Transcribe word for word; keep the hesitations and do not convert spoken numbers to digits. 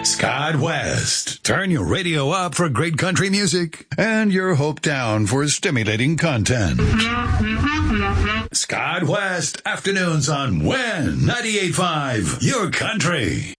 Scott West. Turn your radio up for great country music and your hope down for stimulating content. Scott West, afternoons on W I N ninety-eight point five, Your Country.